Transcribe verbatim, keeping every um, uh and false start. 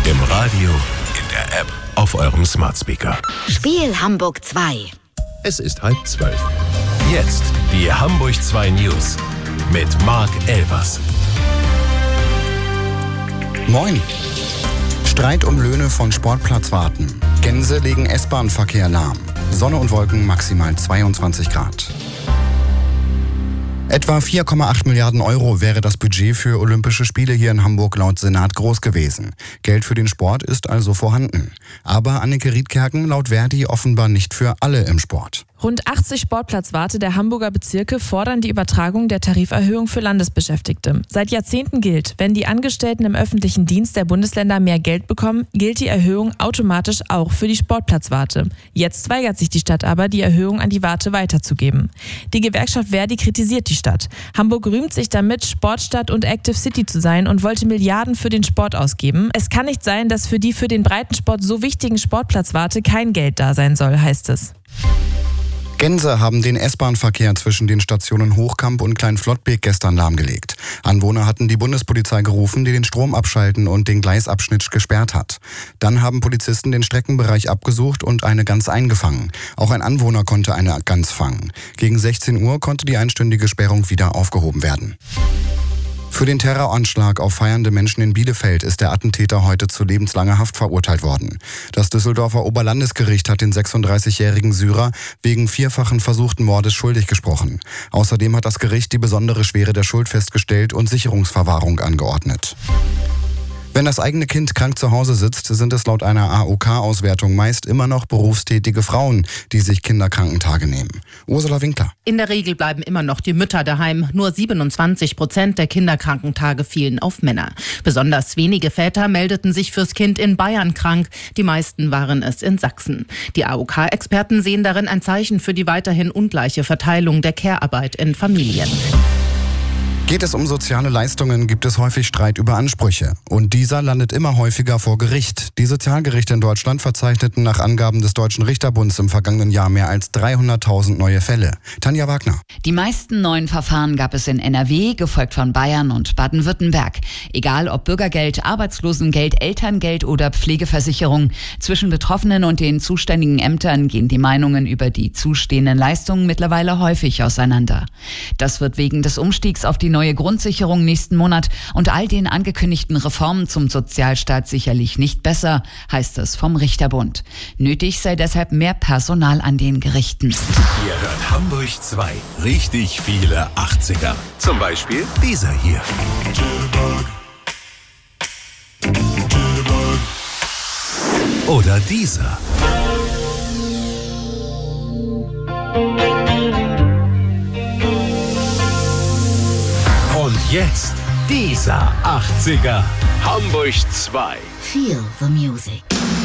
Im Radio, in der App, auf eurem Smart Speaker. Spiel Hamburg zwei. Es ist halb zwölf. Jetzt die Hamburg zwei News mit Marc Elbers. Moin. Streit um Löhne von Sportplatzwarten. Gänse legen S-Bahn-Verkehr lahm. Sonne und Wolken maximal zweiundzwanzig Grad. Etwa vier Komma acht Milliarden Euro wäre das Budget für Olympische Spiele hier in Hamburg laut Senat groß gewesen. Geld für den Sport ist also vorhanden. Aber Anneke Riedkerken laut Verdi offenbar nicht für alle im Sport. Rund achtzig Sportplatzwarte der Hamburger Bezirke fordern die Übertragung der Tariferhöhung für Landesbeschäftigte. Seit Jahrzehnten gilt, wenn die Angestellten im öffentlichen Dienst der Bundesländer mehr Geld bekommen, gilt die Erhöhung automatisch auch für die Sportplatzwarte. Jetzt weigert sich die Stadt aber, die Erhöhung an die Warte weiterzugeben. Die Gewerkschaft Verdi kritisiert die Stadt. Hamburg rühmt sich damit, Sportstadt und Active City zu sein und wollte Milliarden für den Sport ausgeben. Es kann nicht sein, dass für die für den Breitensport so wichtigen Sportplatzwarte kein Geld da sein soll, heißt es. Gänse haben den S-Bahn-Verkehr zwischen den Stationen Hochkamp und Kleinflottbek gestern lahmgelegt. Anwohner hatten die Bundespolizei gerufen, die den Strom abschalten und den Gleisabschnitt gesperrt hat. Dann haben Polizisten den Streckenbereich abgesucht und eine Gans eingefangen. Auch ein Anwohner konnte eine Gans fangen. Gegen sechzehn Uhr konnte die einstündige Sperrung wieder aufgehoben werden. Für den Terroranschlag auf feiernde Menschen in Bielefeld ist der Attentäter heute zu lebenslanger Haft verurteilt worden. Das Düsseldorfer Oberlandesgericht hat den sechsunddreißigjährigen Syrer wegen vierfachen versuchten Mordes schuldig gesprochen. Außerdem hat das Gericht die besondere Schwere der Schuld festgestellt und Sicherungsverwahrung angeordnet. Wenn das eigene Kind krank zu Hause sitzt, sind es laut einer A O K-Auswertung meist immer noch berufstätige Frauen, die sich Kinderkrankentage nehmen. Ursula Winkler. In der Regel bleiben immer noch die Mütter daheim. Nur siebenundzwanzig Prozent der Kinderkrankentage fielen auf Männer. Besonders wenige Väter meldeten sich fürs Kind in Bayern krank. Die meisten waren es in Sachsen. Die A O K-Experten sehen darin ein Zeichen für die weiterhin ungleiche Verteilung der Care-Arbeit in Familien. Geht es um soziale Leistungen, gibt es häufig Streit über Ansprüche. Und dieser landet immer häufiger vor Gericht. Die Sozialgerichte in Deutschland verzeichneten nach Angaben des Deutschen Richterbunds im vergangenen Jahr mehr als dreihunderttausend neue Fälle. Tanja Wagner. Die meisten neuen Verfahren gab es in N R W, gefolgt von Bayern und Baden-Württemberg. Egal ob Bürgergeld, Arbeitslosengeld, Elterngeld oder Pflegeversicherung. Zwischen Betroffenen und den zuständigen Ämtern gehen die Meinungen über die zustehenden Leistungen mittlerweile häufig auseinander. Das wird wegen des Umstiegs auf die neue Grundsicherung nächsten Monat und all den angekündigten Reformen zum Sozialstaat sicherlich nicht besser, heißt es vom Richterbund. Nötig sei deshalb mehr Personal an den Gerichten. Ihr hört Hamburg zwei. Richtig viele achtziger. Zum Beispiel dieser hier. Oder dieser. Und jetzt dieser achtziger. Hamburg zwei. Feel the music.